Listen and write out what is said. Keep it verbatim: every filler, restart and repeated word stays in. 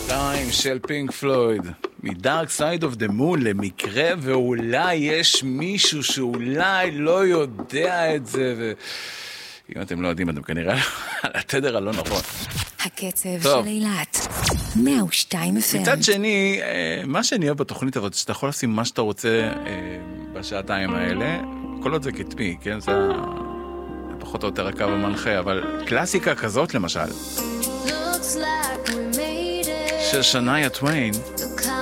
טיים של פינק פלויד, מדארק סייד אוף דה מון, למקרה ואולי יש מישהו שאולי לא יודע את זה, ואם אתם לא יודעים, אתם כנראה על התדר הלא נכון. הקצב של אילת, מאה ושתיים אפם. מצד שני, מה שאני אוהב בתוכנית הזאת, שאתה יכול לשים מה שאתה רוצה בשעתיים האלה, כל עוד זה כתמי, כן? זה פחות או יותר הקו המנחה, אבל קלאסיקה כזאת למשל, של שניה טוויין,